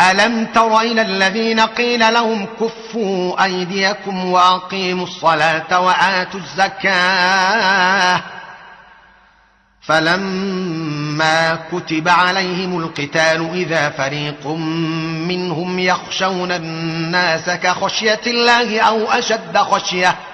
ألم تر إلى الذين قيل لهم كفوا أيديكم وأقيموا الصلاة وآتوا الزكاة فلما كتب عليهم القتال إذا فريق منهم يخشون الناس كخشية الله أو أشد خشية